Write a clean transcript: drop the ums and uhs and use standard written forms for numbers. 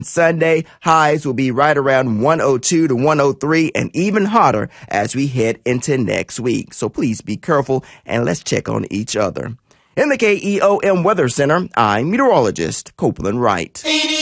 Sunday, highs will be right around 102 to 103 and even hotter as we head into next week. So please be careful and let's check on each other. In the KEOM Weather Center, I'm meteorologist Copeland Wright.